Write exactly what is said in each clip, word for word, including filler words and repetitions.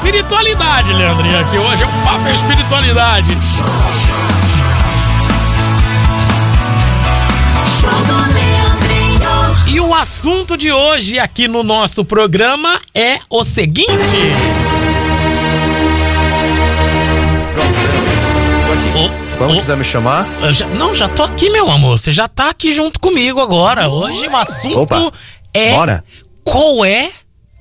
espiritualidade, Leandrinho, aqui hoje. O papo é espiritualidade. E o assunto de hoje aqui no nosso programa é o seguinte. Oh, Quando oh, quiser me chamar? Já, não, já tô aqui, meu amor. Você já tá aqui junto comigo agora. Hoje o assunto Opa, é... Bora. Qual é...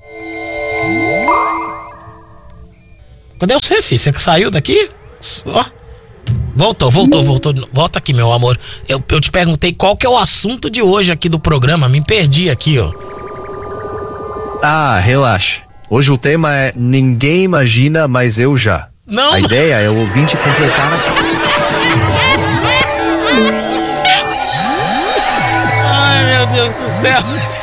Cadê você, filho? Você saiu daqui? Ó. Voltou, voltou, voltou. Volta aqui, meu amor. Eu, eu te perguntei qual que é o assunto de hoje aqui do programa. Me perdi aqui, ó. Ah, relaxa. Hoje o tema é Ninguém Imagina, mas eu já. Não. A ideia é o ouvinte completar a... Ai, meu Deus do céu.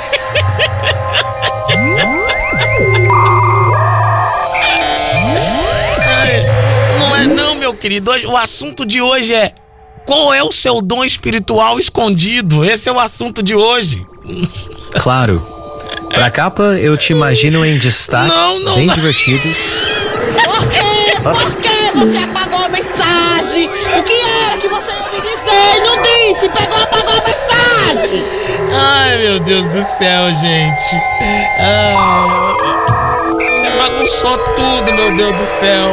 Não é não, meu querido. Hoje, o assunto de hoje é: qual é o seu dom espiritual escondido? Esse é o assunto de hoje. Claro. Pra capa, eu te imagino em destaque, não, não, bem não. divertido. Por quê? Por que você apagou a mensagem? O que era que você ia me dizer? Não disse, pegou, apagou a mensagem. Ai, meu Deus do céu, gente. Ah, você bagunçou tudo, meu Deus do céu.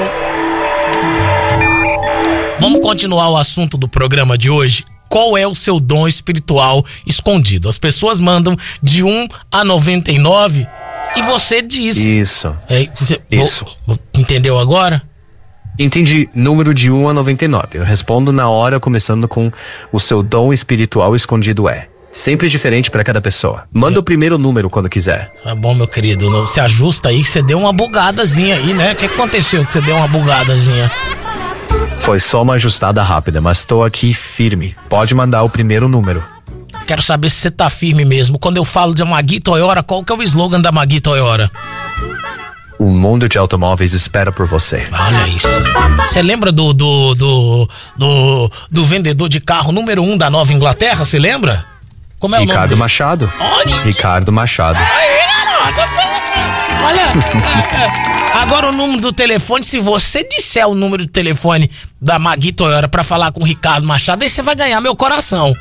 Vamos continuar o assunto do programa de hoje. Qual é o seu dom espiritual escondido? As pessoas mandam de um a noventa e nove e você diz. Isso. É, você, Isso. Vou, entendeu agora? Entendi. Número de um a noventa e nove. Eu respondo na hora, começando com o seu dom espiritual escondido é. Sempre diferente pra cada pessoa. Manda é. o primeiro número quando quiser. Tá bom, meu querido. Você ajusta aí que você deu uma bugadazinha aí, né? O que aconteceu que você deu uma bugadazinha? Foi só uma ajustada rápida, mas tô aqui firme. Pode mandar o primeiro número. Quero saber se você tá firme mesmo. Quando eu falo de Magui Toyota, qual que é o slogan da Magui Toyota? O mundo de automóveis espera por você. Olha isso. Você lembra do do, do do do vendedor de carro número um da Nova Inglaterra? Você lembra? Como é o nome Ricardo dele? Machado. Olha isso. Ricardo Machado. Aí, garoto. Olha... Agora o número do telefone, se você disser o número do telefone da Magui Toyota pra falar com o Ricardo Machado, aí você vai ganhar meu coração.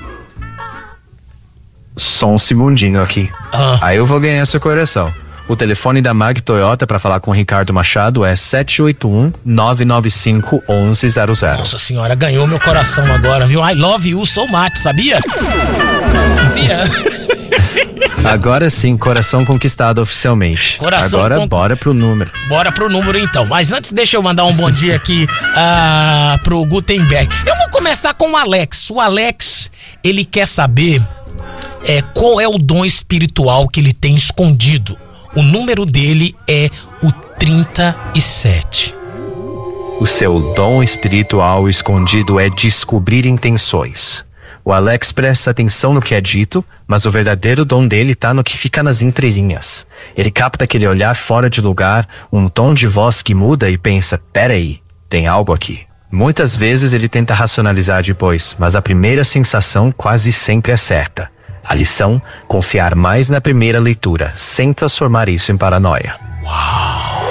Só um segundinho aqui. Ah. Aí eu vou ganhar seu coração. O telefone da Magui Toyota pra falar com o Ricardo Machado é sete oito um, nove nove cinco, um um zero zero. Nossa senhora, ganhou meu coração agora, viu? I love you so much, sabia? Sabia? Agora sim, coração conquistado oficialmente. Coração Agora con... bora pro número. Bora pro número então. Mas antes deixa eu mandar um bom dia aqui uh, pro Gutenberg. Eu vou começar com o Alex. O Alex, ele quer saber é, qual é o dom espiritual que ele tem escondido. O número dele é o trinta e sete. O seu dom espiritual escondido é descobrir intenções. O Alex presta atenção no que é dito, mas o verdadeiro dom dele tá no que fica nas entrelinhas. Ele capta aquele olhar fora de lugar, um tom de voz que muda e pensa, peraí, tem algo aqui. Muitas vezes ele tenta racionalizar depois, mas a primeira sensação quase sempre é certa. A lição, confiar mais na primeira leitura, sem transformar isso em paranoia. Uau!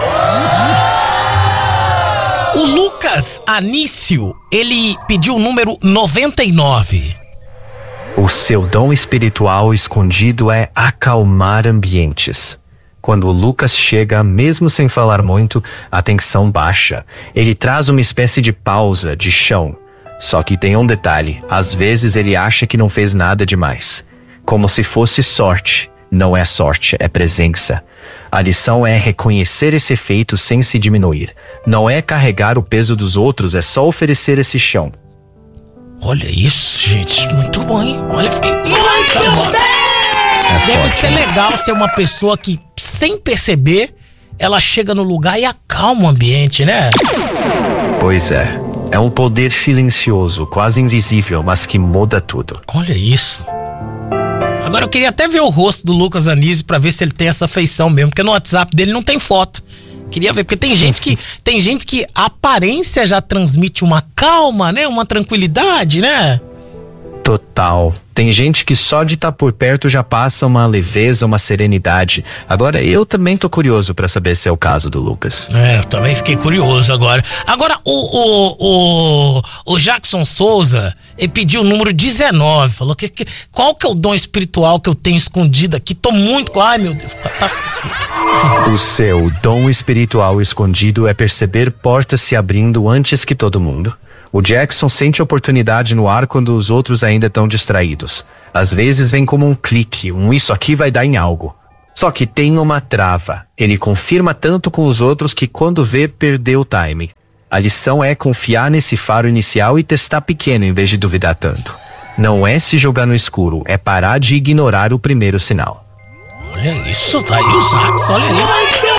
O Lucas Anício, ele pediu o número noventa e nove. O seu dom espiritual escondido é acalmar ambientes. Quando o Lucas chega, mesmo sem falar muito, a tensão baixa. Ele traz uma espécie de pausa, de chão. Só que tem um detalhe, às vezes ele acha que não fez nada demais. Como se fosse sorte. Não é sorte, é presença. A lição é reconhecer esse efeito sem se diminuir. Não é carregar o peso dos outros, é só oferecer esse chão. Olha isso, gente. Muito bom, hein? Olha, fiquei... Muito bem! É Deve forte, ser né? legal ser uma pessoa que, sem perceber, ela chega no lugar e acalma o ambiente, né? Pois é. É um poder silencioso, quase invisível, mas que muda tudo. Olha isso. Agora eu queria até ver o rosto do Lucas Anísio pra ver se ele tem essa feição mesmo, porque no WhatsApp dele não tem foto. Queria ver, porque tem gente que tem gente que a aparência já transmite uma calma, né? Uma tranquilidade, né? Total. Tem gente que só de estar por perto já passa uma leveza, uma serenidade. Agora, eu também tô curioso pra saber se é o caso do Lucas. É, eu também fiquei curioso agora. Agora, o, o, o, o Jackson Souza, ele pediu o número dezenove. Falou que, que qual que é o dom espiritual que eu tenho escondido aqui? Tô muito com... Ai, meu Deus. Tá, tá... O seu dom espiritual escondido é perceber portas se abrindo antes que todo mundo. O Jackson sente oportunidade no ar quando os outros ainda estão distraídos. Às vezes vem como um clique, um isso aqui vai dar em algo. Só que tem uma trava. Ele confirma tanto com os outros que quando vê, perdeu o timing. A lição é confiar nesse faro inicial e testar pequeno em vez de duvidar tanto. Não é se jogar no escuro, é parar de ignorar o primeiro sinal. Olha isso, tá aí o Jackson, olha aí.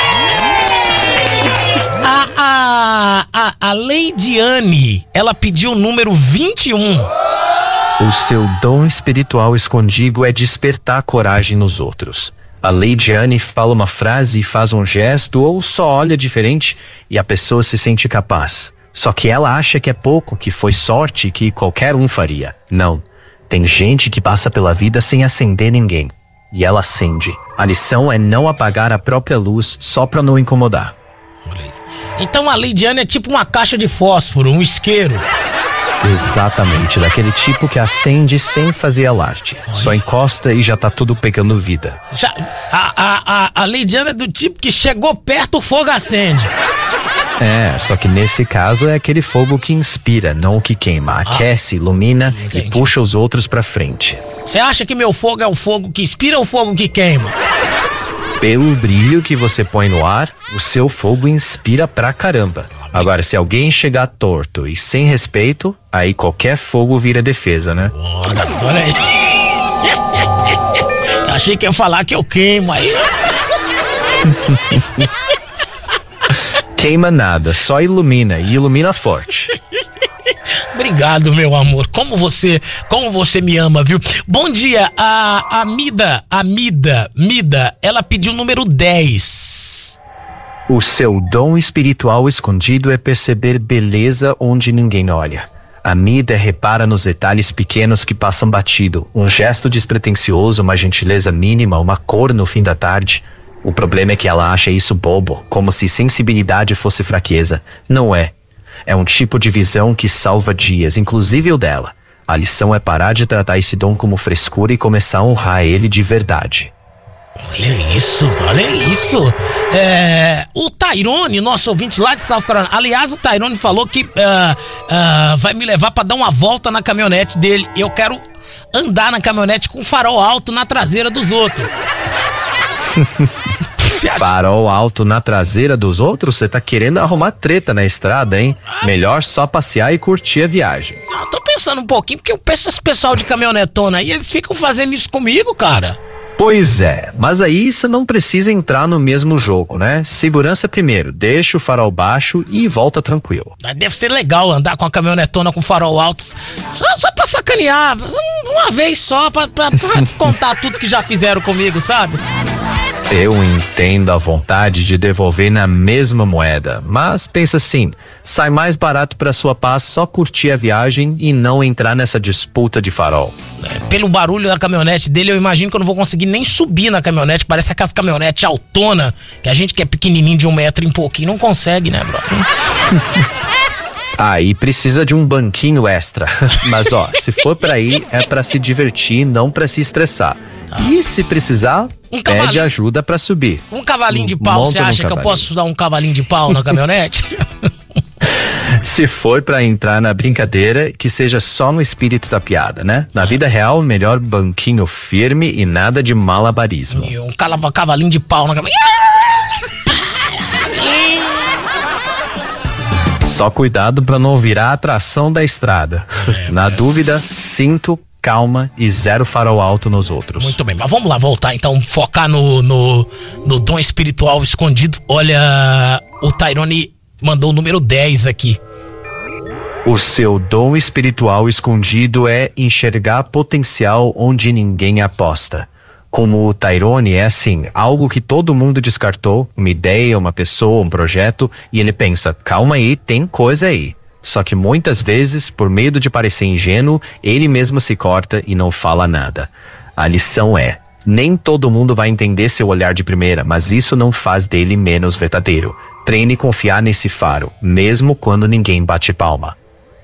A, a, a, a Leidiane, ela pediu o número vinte e um. O seu dom espiritual escondido é despertar coragem nos outros. A Leidiane fala uma frase e faz um gesto ou só olha diferente e a pessoa se sente capaz. Só que ela acha que é pouco, que foi sorte, que qualquer um faria. Não. Tem gente que passa pela vida sem acender ninguém. E ela acende. A lição é não apagar a própria luz só pra não incomodar. Olha aí. Então a Leidiane é tipo uma caixa de fósforo, um isqueiro. Exatamente, daquele tipo que acende sem fazer alarde. Olha. Só encosta e já tá tudo pegando vida. Já, a, a, a, a Leidiane é do tipo que chegou perto, o fogo acende. É, só que nesse caso é aquele fogo que inspira, não o que queima. Aquece, ilumina Entendi. E puxa os outros pra frente. Você acha que meu fogo é o fogo que inspira ou o fogo que queima? Pelo brilho que você põe no ar, o seu fogo inspira pra caramba. Agora, se alguém chegar torto e sem respeito, aí qualquer fogo vira defesa, né? Oh, olha aí. Achei que ia falar que eu queimo aí. Queima nada, só ilumina e ilumina forte. Obrigado, meu amor. Como você, como você me ama, viu? Bom dia, a, a Mida, a Mida, Mida, ela pediu o número dez. O seu dom espiritual escondido é perceber beleza onde ninguém olha. A Mida repara nos detalhes pequenos que passam batido. Um gesto despretensioso, uma gentileza mínima, uma cor no fim da tarde. O problema é que ela acha isso bobo, como se sensibilidade fosse fraqueza. Não é. É um tipo de visão que salva dias, inclusive o dela. A lição é parar de tratar esse dom como frescura e começar a honrar ele de verdade. Olha isso, olha isso. É, o Tyrone, nosso ouvinte lá de South Carolina. Aliás, o Tyrone falou que uh, uh, vai me levar pra dar uma volta na caminhonete dele. Eu quero andar na caminhonete com farol alto na traseira dos outros. Farol alto na traseira dos outros? Você tá querendo arrumar treta na estrada, hein? Melhor só passear e curtir a viagem. Não, tô pensando um pouquinho, porque eu penso esse pessoal de caminhonetona aí, eles ficam fazendo isso comigo, cara. Pois é, mas aí você não precisa entrar no mesmo jogo, né? Segurança primeiro, deixa o farol baixo e volta tranquilo. Deve ser legal andar com a caminhonetona com farol alto, só, só pra sacanear, uma vez só, pra, pra, pra descontar tudo que já fizeram comigo, sabe? Eu entendo a vontade de devolver na mesma moeda, mas pensa assim, sai mais barato pra sua paz só curtir a viagem e não entrar nessa disputa de farol. É, pelo barulho da caminhonete dele, eu imagino que eu não vou conseguir nem subir na caminhonete, parece aquelas caminhonetes autona, que a gente que é pequenininho de um metro e um pouquinho não consegue, né, brother? Aí precisa de um banquinho extra, mas ó, se for pra ir, é pra se divertir, não pra se estressar. Tá. E se precisar, um pede ajuda pra subir. Um cavalinho de pau, você acha que eu posso dar um cavalinho de pau na caminhonete? Se for pra entrar na brincadeira, que seja só no espírito da piada, né? Na vida real, melhor banquinho firme e nada de malabarismo. E um cavalinho de pau na caminhonete. Só cuidado pra não virar a atração da estrada. É, na é. dúvida, cinto, calma e zero farol alto nos outros. Muito bem, mas vamos lá voltar então, focar no, no, no dom espiritual escondido. Olha, o Tyrone mandou o número dez aqui. O seu dom espiritual escondido é enxergar potencial onde ninguém aposta. Como o Tyrone é assim, algo que todo mundo descartou, uma ideia, uma pessoa, um projeto, e ele pensa, calma aí, tem coisa aí. Só que muitas vezes, por medo de parecer ingênuo, ele mesmo se corta e não fala nada. A lição é: nem todo mundo vai entender seu olhar de primeira, mas isso não faz dele menos verdadeiro. Treine confiar nesse faro, mesmo quando ninguém bate palma.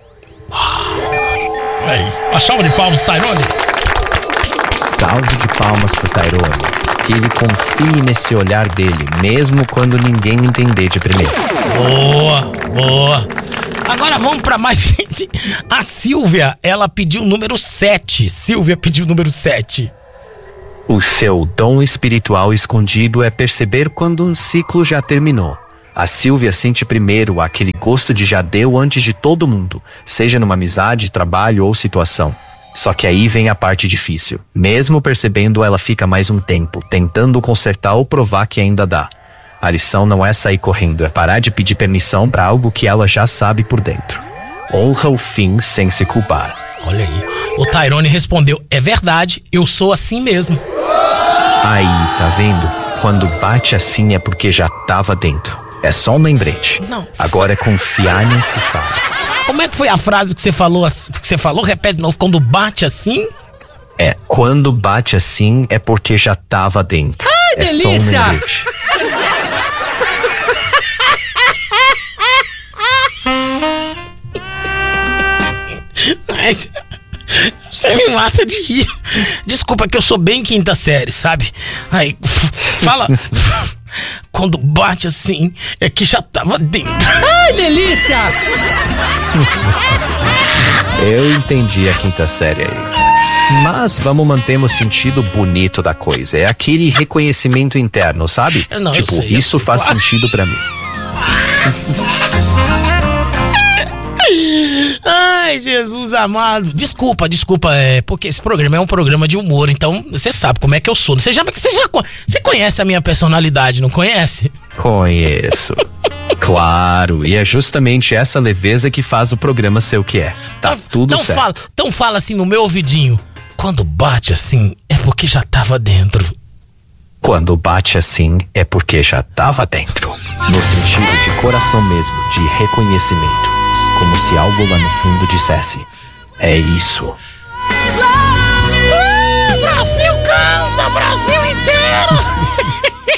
É, a salva de palmas, Tyrone. Salve de palmas pro Tyrone. Que ele confie nesse olhar dele, mesmo quando ninguém entender de primeira. Boa, boa. Agora vamos pra mais gente. A Silvia, ela pediu o número sete. Silvia pediu o número sete. O seu dom espiritual escondido é perceber quando um ciclo já terminou. A Silvia sente primeiro aquele gosto de já deu antes de todo mundo, seja numa amizade, trabalho ou situação. Só que aí vem a parte difícil. Mesmo percebendo, ela fica mais um tempo, tentando consertar ou provar que ainda dá. A lição não é sair correndo, é parar de pedir permissão para algo que ela já sabe por dentro. Honra o fim sem se culpar. Olha aí, o Tyrone respondeu: é verdade, eu sou assim mesmo. Aí, tá vendo? Quando bate assim é porque já tava dentro. É só um lembrete. Não. Agora é confiar nesse fato. Como é que foi a frase que você falou? Que você falou? Repete de novo. Quando bate assim? É, quando bate assim é porque já tava dentro. Ai, é delícia! só um lembrete. Você me mata de rir. Desculpa que eu sou bem quinta série, sabe? Aí, fala. Quando bate assim, é que já tava dentro. Ai, delícia! Eu entendi a quinta série aí. Mas vamos manter o sentido bonito da coisa. É aquele reconhecimento interno, sabe? Não, tipo, eu sei, eu isso sei, faz claro. sentido pra mim. Ai, Jesus amado. Desculpa, desculpa, é porque esse programa é um programa de humor, então você sabe como é que eu sou. Você já, você já você conhece a minha personalidade, não conhece? Conheço. Claro, e é justamente essa leveza que faz o programa ser o que é. Tá então, tudo então certo. Fala, então fala assim no meu ouvidinho. Quando bate assim, é porque já tava dentro. Quando bate assim, é porque já tava dentro. No sentido de coração mesmo, de reconhecimento. Como se algo lá no fundo dissesse: é isso. Ah, Brasil canta, Brasil inteiro.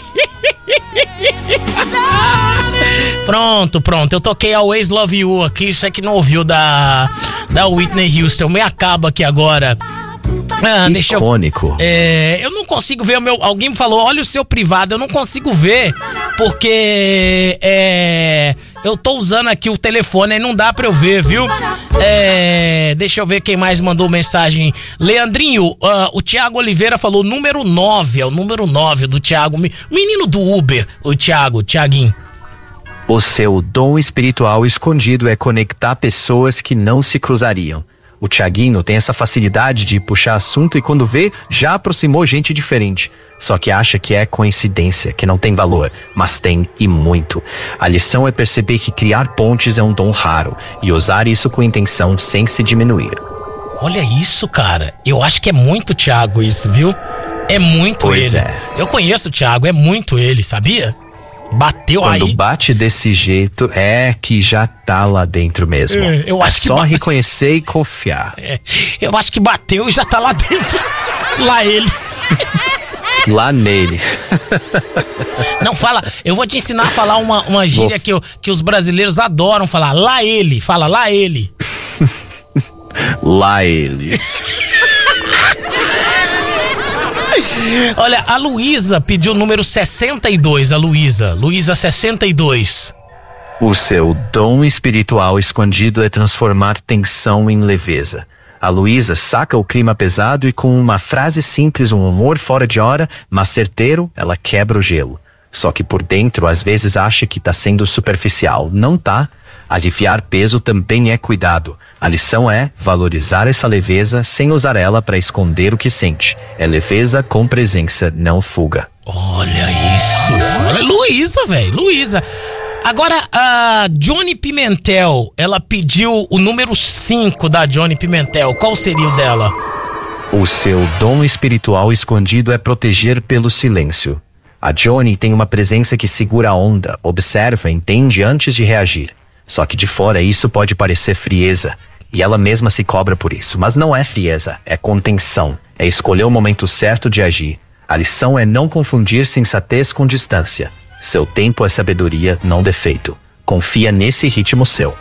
Pronto, pronto. Eu toquei Always Love You aqui. Você que não ouviu da, da Whitney Houston. Me acaba aqui agora. Ah, deixa eu, Icônico. é, eu não consigo ver o meu. Alguém me falou, olha o seu privado. Eu não consigo ver porque é, eu tô usando aqui o telefone e não dá pra eu ver, viu? É, deixa eu ver quem mais mandou mensagem. Leandrinho, uh, o Thiago Oliveira falou número nove. É o número nove do Thiago. Menino do Uber, o Thiago, o Thiaguinho. O seu dom espiritual escondido é conectar pessoas que não se cruzariam. O Thiaguinho tem essa facilidade de puxar assunto e quando vê, já aproximou gente diferente. Só que acha que é coincidência, que não tem valor, mas tem e muito. A lição é perceber que criar pontes é um dom raro e usar isso com intenção sem se diminuir. Olha isso, cara. Eu acho que é muito Thiago isso, viu? É muito Pois ele. é. Eu conheço o Thiago, é muito ele, sabia? Bateu Quando aí. bate desse jeito, é que já tá lá dentro mesmo. É, eu acho é que só ba- reconhecer e confiar. É, eu acho que bateu e já tá lá dentro. Lá ele. Lá nele. Não, fala, eu vou te ensinar a falar uma, uma gíria Vou. que, eu- que os brasileiros adoram falar. Lá ele, fala lá ele. Lá ele. Olha, a Luísa pediu o número sessenta e dois, a Luísa. Luísa sessenta e dois. O seu dom espiritual escondido é transformar tensão em leveza. A Luísa saca o clima pesado e com uma frase simples, um humor fora de hora, mas certeiro, ela quebra o gelo. Só que por dentro, às vezes acha que tá sendo superficial. Não tá. Aliviar peso também é cuidado. A lição é valorizar essa leveza sem usar ela para esconder o que sente. É leveza com presença, não fuga. Olha isso. Olha, Luísa, velho, Luísa. Agora, a Johnny Pimentel, ela pediu o número cinco da Johnny Pimentel. Qual seria o dela? O seu dom espiritual escondido é proteger pelo silêncio. A Johnny tem uma presença que segura a onda, observa, entende antes de reagir. Só que de fora isso pode parecer frieza, e ela mesma se cobra por isso. Mas não é frieza, é contenção, é escolher o momento certo de agir. A lição é não confundir sensatez com distância. Seu tempo é sabedoria, não defeito. Confia nesse ritmo seu.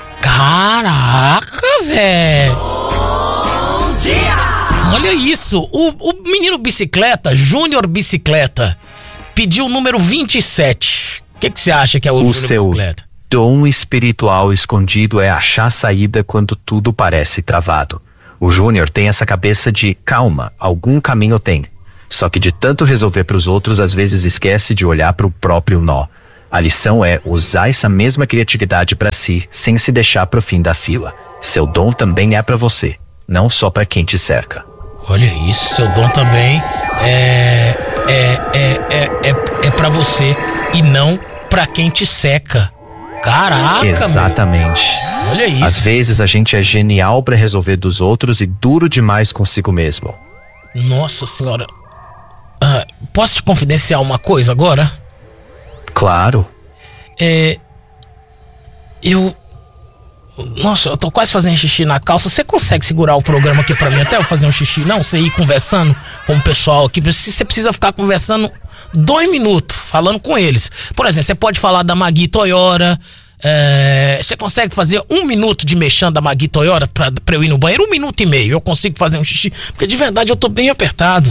Caraca, velho! Bom dia! Olha isso, o, o menino bicicleta, Júnior Bicicleta, pediu o número vinte e sete. O que você acha que é o, o Júnior Bicicleta? Dom espiritual escondido é achar saída quando tudo parece travado. O Júnior tem essa cabeça de calma, algum caminho tem. Só que de tanto resolver para os outros, às vezes esquece de olhar para o próprio nó. A lição é usar essa mesma criatividade para si, sem se deixar pro fim da fila. Seu dom também é para você, não só para quem te cerca. Olha isso, seu dom também é é é é é, é para você e não para quem te seca. Caraca, exatamente. Meu. Olha isso. Às vezes a gente é genial para resolver dos outros e duro demais consigo mesmo. Nossa senhora. Ah, posso te confidenciar uma coisa agora? Claro. É. Eu. Nossa, eu tô quase fazendo xixi na calça. Você consegue segurar o programa aqui pra mim até eu fazer um xixi? Não, você ir conversando com o pessoal aqui. Você precisa ficar conversando dois minutos, falando com eles. Por exemplo, você pode falar da Magui Toyora. É, você consegue fazer um minuto de mexendo da Magui Toyora pra, pra eu ir no banheiro? Um minuto e meio. Eu consigo fazer um xixi. Porque de verdade eu tô bem apertado.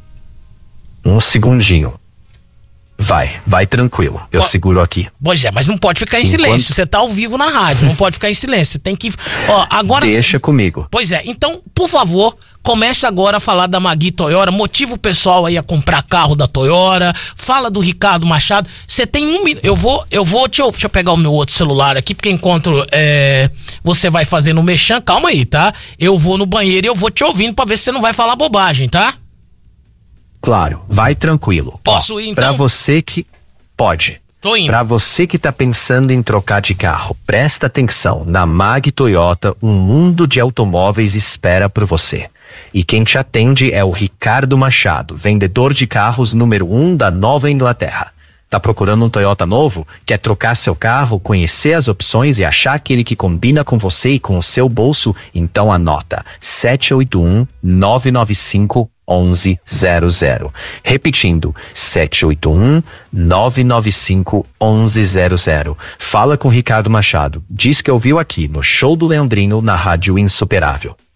Um segundinho. Vai, vai tranquilo, eu Pô, seguro aqui. Pois é, mas não pode ficar em Enquanto... silêncio, você tá ao vivo na rádio, não pode ficar em silêncio, você tem que... Ó, agora... Deixa cê... comigo. Pois é, então, por favor, comece agora a falar da Magui Toyora, motiva o pessoal aí a comprar carro da Toyora, fala do Ricardo Machado, você tem um minuto, eu vou, eu vou, deixa eu, deixa eu pegar o meu outro celular aqui, porque enquanto é, você vai fazendo o mexão, calma aí, tá? Eu vou no banheiro e eu vou te ouvindo pra ver se você não vai falar bobagem, tá? Claro, vai tranquilo. Posso Ó, ir então? Pra você que... Pode. Tô indo. Pra você que tá pensando em trocar de carro, presta atenção. Na Mag Toyota, um mundo de automóveis espera por você. E quem te atende é o Ricardo Machado, vendedor de carros número um da Nova Inglaterra. Tá procurando um Toyota novo? Quer trocar seu carro, conhecer as opções e achar aquele que combina com você e com o seu bolso? Então anota sete oito um, nove nove cinco, um um zero zero. Repetindo, sete oito um, nove nove cinco, um um zero zero. Fala com Ricardo Machado. Diz que ouviu aqui no Show do Leandrinho na Rádio Insuperável.